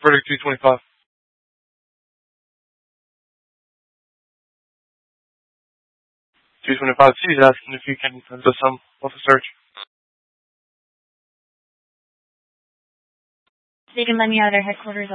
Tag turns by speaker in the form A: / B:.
A: Verdict 225. 225C is asking if you can do some of the search.
B: They can let me out of their headquarters.